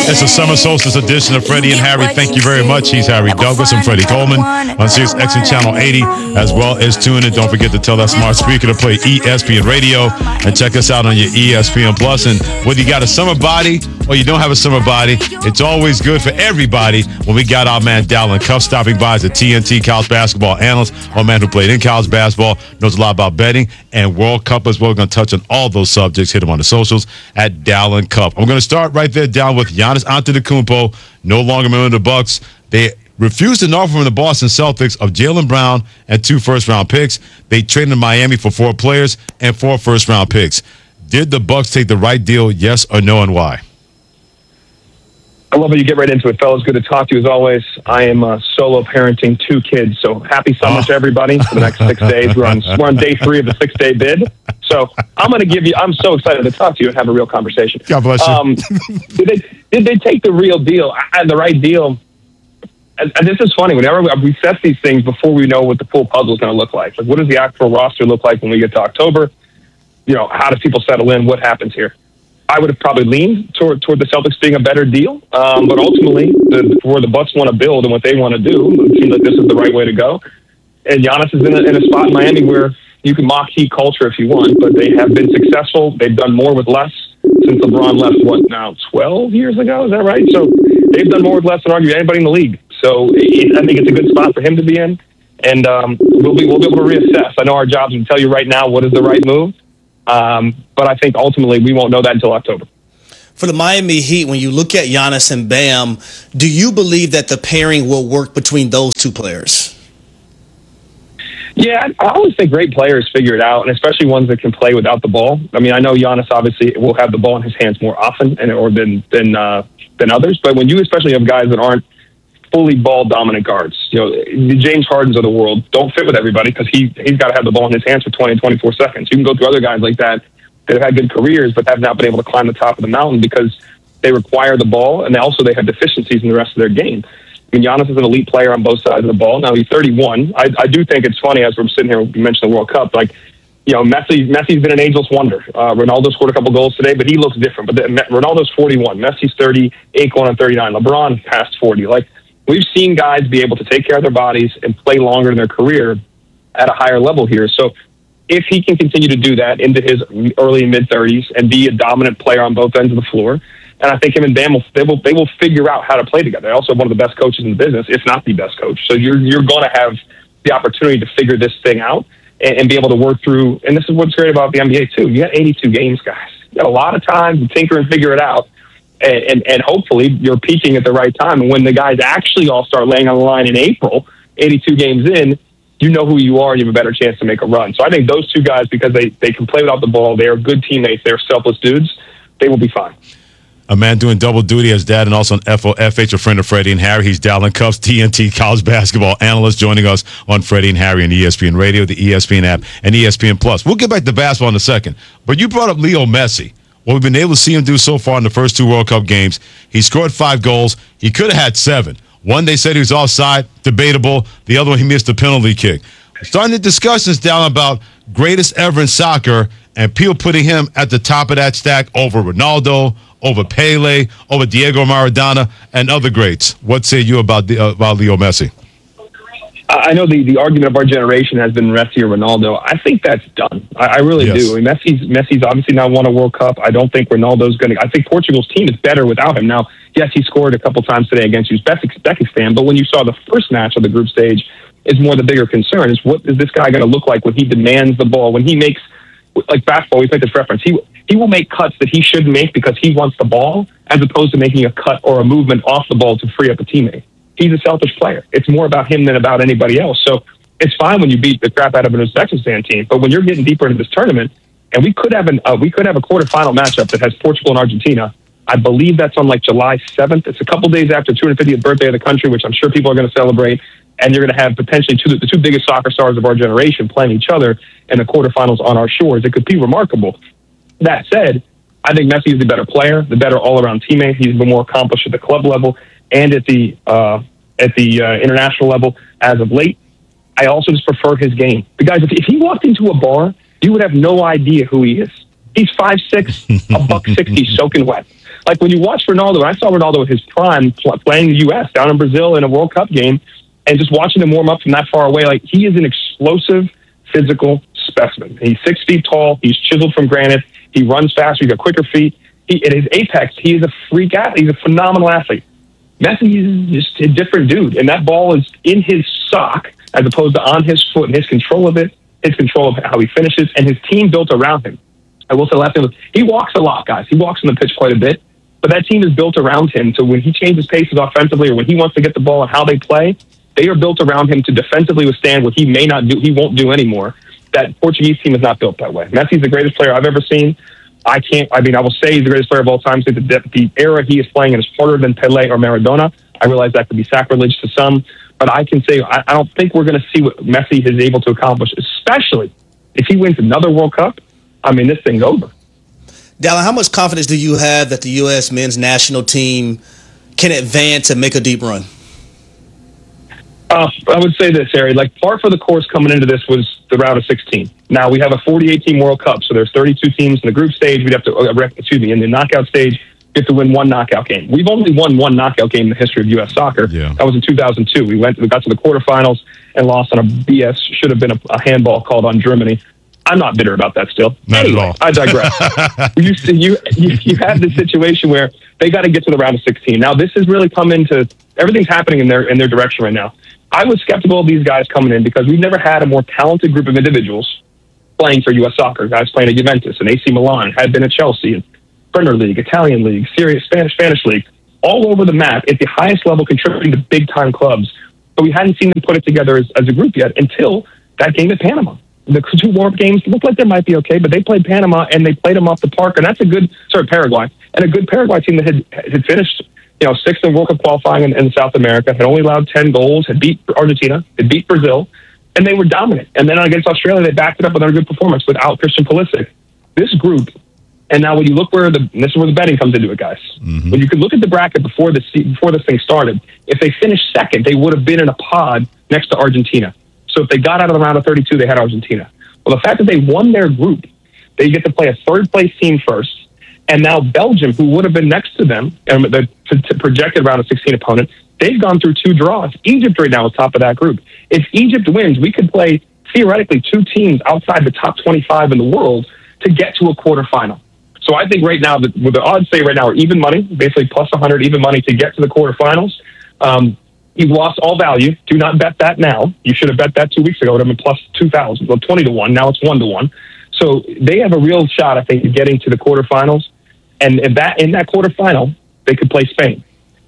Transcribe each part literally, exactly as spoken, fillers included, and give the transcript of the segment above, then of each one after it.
It's a summer solstice edition of Freddie and Harry. Thank you very much. He's Harry Douglas and Freddie Coleman on Sirius X M Channel eighty, as well as tune in. Don't forget to tell that smart speaker to play E S P N Radio and check us out on your E S P N Plus. And whether you got a summer body or you don't have a summer body, it's always good for everybody when we got our man Dallin Cuff stopping by as a T N T college basketball analyst, a man who played in college basketball, knows a lot about betting and World Cup as well. We're going to touch on all those subjects. Hit him on the socials at Dallin Cuff. I'm going to start right there down with Giannis Antetokounmpo, no longer member of the Bucks. They refused an offer from the Boston Celtics of Jaylen Brown and two first-round picks. They traded in Miami for four players and four first-round picks. Did the Bucks take the right deal, yes or no, and why? I love how you get right into it, fellas. Good to talk to you as always. I am uh, solo parenting two kids, so happy summer oh. to everybody for the next six days. We're on we're on day three of the six-day bid. So I'm going to give you. I'm so excited to talk to you and have a real conversation. God bless you. Um, did they did they take the real deal? I had the right deal. And, and this is funny. Whenever we assess these things before we know what the full puzzle is going to look like, like what does the actual roster look like when we get to October? You know, how do people settle in? What happens here? I would have probably leaned toward toward the Celtics being a better deal, um, but ultimately, the, where the Bucks want to build and what they want to do, it seems like this is the right way to go. And Giannis is in a, in a spot in Miami where you can mock Heat culture if you want, but they have been successful. They've done more with less since LeBron left. What now? Twelve years ago, is that right? So they've done more with less than arguably anybody in the league. So it, I think it's a good spot for him to be in, and um, we'll be we'll be able to reassess. I know our jobs will tell you right now what is the right move. Um, but I think ultimately we won't know that until October. For the Miami Heat, when you look at Giannis and Bam, do you believe that the pairing will work between those two players? Yeah, I always think great players figure it out, and especially ones that can play without the ball. I mean, I know Giannis obviously will have the ball in his hands more often and or than than uh, than others, but when you especially have guys that aren't fully ball dominant guards, you know, the James Hardens of the world don't fit with everybody because he he's got to have the ball in his hands for twenty, twenty-four seconds. You can go through other guys like that that have had good careers but have not been able to climb the top of the mountain because they require the ball and also they have deficiencies in the rest of their game. I mean, Giannis is an elite player on both sides of the ball. Now he's thirty-one. I, I do think it's funny as we're sitting here. We mentioned the World Cup, like. You know, Messi, Messi's been an ageless wonder. Uh, Ronaldo scored a couple goals today, but he looks different. But the, Ronaldo's forty-one, Messi's thirty-eight going on thirty-nine, LeBron past forty. Like, we've seen guys be able to take care of their bodies and play longer in their career at a higher level here. So if he can continue to do that into his early and mid-thirties and be a dominant player on both ends of the floor, and I think him and Bam, will, they, will, they will figure out how to play together. They're also one of the best coaches in the business, if not the best coach. So you're, you're going to have the opportunity to figure this thing out and, and be able to work through. And this is what's great about the N B A, too. You got eighty-two games, guys. You got a lot of time to tinker and figure it out. And, and, and hopefully you're peaking at the right time. And when the guys actually all start laying on the line in April, eighty-two games in, you know who you are and you have a better chance to make a run. So I think those two guys, because they, they can play without the ball, they are good teammates, they're selfless dudes, they will be fine. A man doing double duty as dad and also on F O F H, a friend of Freddie and Harry. He's Dallin Cuffs, T N T college basketball analyst, joining us on Freddie and Harry and E S P N Radio, the E S P N app, and E S P N Plus. We'll get back to basketball in a second. But you brought up Leo Messi. What we've been able to see him do so far in the first two World Cup games, he scored five goals. He could have had seven. One, they said he was offside, debatable. The other one, he missed a penalty kick. We're starting the discussions down about greatest ever in soccer, and people putting him at the top of that stack over Ronaldo, over Pele, over Diego Maradona, and other greats. What say you about the, uh, about Leo Messi? I know the, the argument of our generation has been Messi or Ronaldo. I think that's done. I, I really yes. do. I mean, Messi's Messi's obviously now won a World Cup. I don't think Ronaldo's going to. I think Portugal's team is better without him. Now, yes, he scored a couple times today against Uzbekistan, but when you saw the first match of the group stage, is more the bigger concern is what is this guy going to look like when he demands the ball, when he makes, like basketball, we make this reference. He he will make cuts that he shouldn't make because he wants the ball, as opposed to making a cut or a movement off the ball to free up a teammate. He's a selfish player. It's more about him than about anybody else. So it's fine when you beat the crap out of an Uzbekistan team, but when you're getting deeper into this tournament, and we could have an uh, we could have a quarterfinal matchup that has Portugal and Argentina. I believe that's on like July seventh. It's a couple days after the two hundred fiftieth birthday of the country, which I'm sure people are going to celebrate. And you're going to have potentially two, the two biggest soccer stars of our generation playing each other in the quarterfinals on our shores. It could be remarkable. That said, I think Messi is the better player, the better all-around teammate. He's been more accomplished at the club level and at the uh, at the uh, international level as of late. I also just prefer his game. The guys, if, if he walked into a bar, you would have no idea who he is. He's five six, a buck sixty, soaking wet. Like when you watch Ronaldo, and I saw Ronaldo at his prime pl- playing the U S down in Brazil in a World Cup game, and just watching him warm up from that far away, like he is an explosive physical specimen. He's six feet tall. He's chiseled from granite. He runs faster. He's got quicker feet. He, at his apex, he is a freak athlete. He's a phenomenal athlete. Messi is just a different dude, and that ball is in his sock as opposed to on his foot, and his control of it, his control of how he finishes, and his team built around him. I will say the last thing was, he walks a lot, guys. He walks on the pitch quite a bit, but that team is built around him. So when he changes paces offensively or when he wants to get the ball and how they play, they are built around him to defensively withstand what he may not do, he won't do anymore. That Portuguese team is not built that way. Messi's the greatest player I've ever seen. I can't, I mean, I will say he's the greatest player of all time. So the, the era he is playing is harder than Pelé or Maradona. I realize that could be sacrilege to some, but I can say I, I don't think we're going to see what Messi is able to accomplish, especially if he wins another World Cup. I mean, this thing's over. Dallin, how much confidence do you have that the U S men's national team can advance and make a deep run? Uh, I would say this, Harry. Like, par for the course coming into this was the round of sixteen. Now, we have a forty-eight team World Cup, so there's thirty-two teams in the group stage. We'd have to, uh, excuse me, in the knockout stage, you have to win one knockout game. We've only won one knockout game in the history of U S soccer. Yeah. That was in two thousand two. We went, we got to the quarterfinals and lost on a B S, should have been a, a handball called on Germany. I'm not bitter about that still. Not anyway, at all. I digress. you, you, you, you have this situation where they got to get to the round of sixteen. Now, this has really come into, everything's happening in their in their direction right now. I was skeptical of these guys coming in because we've never had a more talented group of individuals playing for U S soccer. Guys playing at Juventus and A C Milan, had been at Chelsea, and Premier League, Italian League, Syria, Spanish, Spanish League, all over the map at the highest level, contributing to big-time clubs. But we hadn't seen them put it together as, as a group yet until that game at Panama. The two warm games looked like they might be okay, but they played Panama and they played them off the park, and that's a good, sorry, Paraguay, and a good Paraguay team that had, had finished, you know, sixth in World Cup qualifying in, in South America, had only allowed ten goals, had beat Argentina, had beat Brazil, and they were dominant. And then against Australia, they backed it up with a good performance without Christian Pulisic. This group, and now when you look where the, and this is where the betting comes into it, guys. Mm-hmm. When you could look at the bracket before this before this thing started, if they finished second, they would have been in a pod next to Argentina. So if they got out of the round of thirty-two, they had Argentina. Well, the fact that they won their group, they get to play a third-place team first, and now Belgium, who would have been next to them, and the t- t- projected round of sixteen opponent, they've gone through two draws. Egypt right now is top of that group. If Egypt wins, we could play, theoretically, two teams outside the top twenty-five in the world to get to a quarterfinal. So I think right now, the, what the odds say right now are even money, basically plus one hundred even money to get to the quarterfinals. Um, you've lost all value. Do not bet that now. You should have bet that two weeks ago. It would have been plus two thousand, well, twenty to one. Now it's one to one. So they have a real shot, I think, of getting to the quarterfinals. And in that, in that quarterfinal, they could play Spain.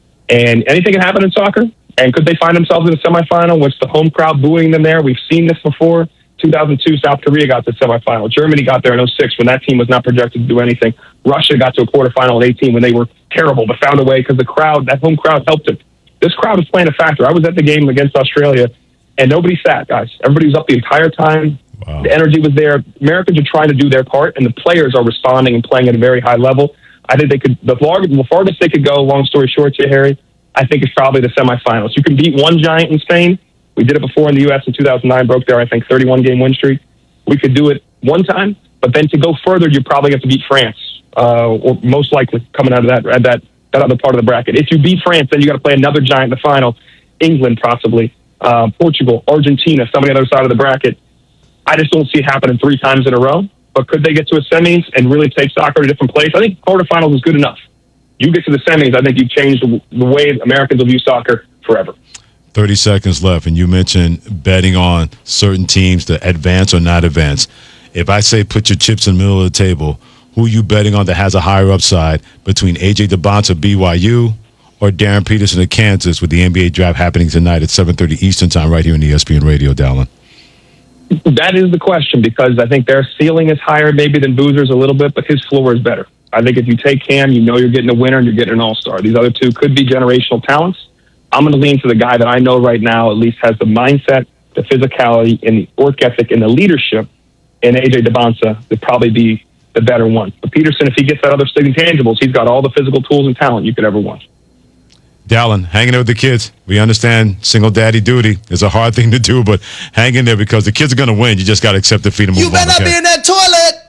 And anything can happen in soccer. And could they find themselves in a semifinal with the home crowd booing them there? We've seen this before. two thousand two, South Korea got to the semifinal. Germany got there in oh six when that team was not projected to do anything. Russia got to a quarterfinal in eighteen when they were terrible, but found a way because the crowd, that home crowd helped it. This crowd is playing a factor. I was at the game against Australia, and nobody sat, guys. Everybody was up the entire time. Wow. The energy was there. Americans are trying to do their part, and the players are responding and playing at a very high level. I think they could, the, farthest, the farthest they could go, long story short here, Harry, I think it's probably the semifinals. You can beat one giant in Spain. We did it before in the U S in two thousand nine, broke their, I think, thirty-one game win streak. We could do it one time, but then to go further, you probably have to beat France, uh, or most likely coming out of that, that that other part of the bracket. If you beat France, then you got to play another giant in the final. England, possibly, uh, Portugal, Argentina, somebody on the other side of the bracket. I just don't see it happening three times in a row. But could they get to a semis and really take soccer to a different place? I think quarterfinals is good enough. You get to the semis, I think you've changed the, the way Americans will view soccer forever. thirty seconds left, and you mentioned betting on certain teams to advance or not advance. If I say put your chips in the middle of the table, who are you betting on that has a higher upside between A J DeBonta of B Y U or Darren Peterson of Kansas with the N B A draft happening tonight at seven thirty Eastern time right here on E S P N Radio, Dallin? That is the question, because I think their ceiling is higher maybe than Boozer's a little bit, but his floor is better. I think if you take Cam, you know you're getting a winner and you're getting an all-star. These other two could be generational talents. I'm going to lean to the guy that I know right now at least has the mindset, the physicality, and the work ethic and the leadership in A J DeBonta to probably be the better one. But Peterson, if he gets that other intangibles, he's got all the physical tools and talent you could ever want. Dallin, hanging out with the kids. We understand single daddy duty is a hard thing to do, but hang in there because the kids are going to win. You just got to accept defeat and move on. You better not okay? be in that toilet. Who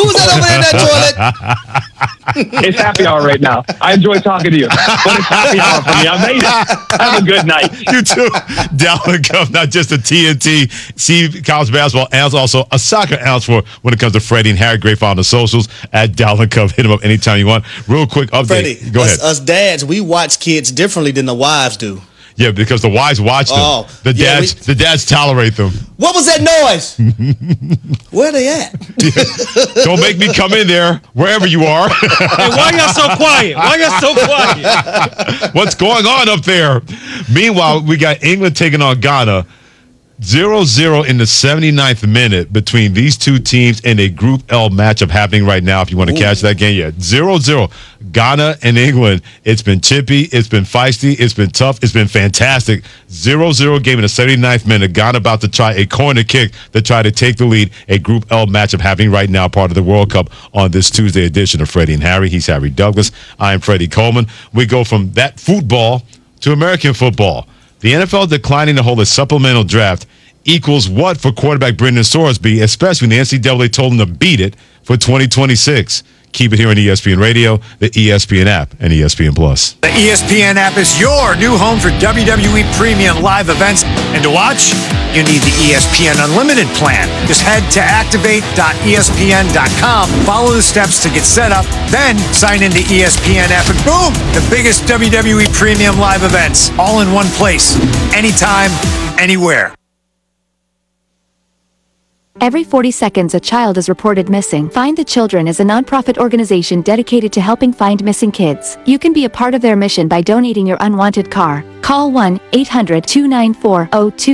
was that over there in that toilet? It's happy hour right now. I enjoy talking to you, but it's happy hour for me. I made it. Have a good night. You too. Dowling Cup, not just a T N T, see college basketball, and also a soccer analyst for when it comes to Freddie and Harry. Great follow on the socials at Dowling Cup. Hit them up anytime you want. Real quick update. Freddie, Go us, ahead. us dads, we watch kids differently than the wives do. Yeah, because the wives watch them. Oh, the yeah, dads, we- the dads tolerate them. What was that noise? Where they at? Don't make me come in there, wherever you are. Hey, why y'all so quiet? Why y'all so quiet? What's going on up there? Meanwhile, we got England taking on Ghana. zero zero in the seventy-ninth minute between these two teams in a Group L matchup happening right now. If you want to catch that game, yeah, zero zero. Ghana and England. It's been chippy. It's been feisty. It's been tough. It's been fantastic. zero zero game in the seventy-ninth minute. Ghana about to try a corner kick to try to take the lead. A Group L matchup happening right now, part of the World Cup on this Tuesday edition of Freddie and Harry. He's Harry Douglas. I am Freddie Coleman. We go from that football to American football. The N F L declining to hold a supplemental draft equals what for quarterback Brendan Sorsby, especially when the N C double A told him to beat it for twenty twenty-six. Keep it here on E S P N Radio, the E S P N app, and E S P N Plus. The E S P N app is your new home for W W E Premium live events. And to watch, you need the E S P N Unlimited plan. Just head to activate dot E S P N dot com, follow the steps to get set up, then sign into E S P N app, and boom, the biggest W W E Premium live events, all in one place, anytime, anywhere. Every forty seconds, a child is reported missing. Find the Children is a nonprofit organization dedicated to helping find missing kids. You can be a part of their mission by donating your unwanted car. Call one eight hundred two nine four zero two